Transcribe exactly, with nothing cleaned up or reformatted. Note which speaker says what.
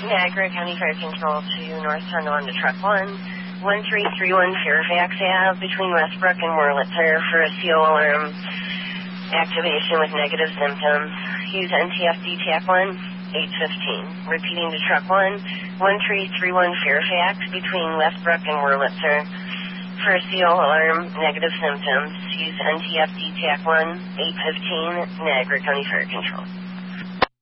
Speaker 1: Niagara County Fire Control to North Tonawanda Truck one, one three three one Fairfax Ave between Westbrook and Wurlitzer for a C O alarm activation with negative symptoms. Use N T F D TAC one, eight fifteen. Repeating to Truck one, one three three one Fairfax between Westbrook and Wurlitzer for a C O alarm negative symptoms. Use N T F D TAC one, eight fifteen, Niagara County Fire Control.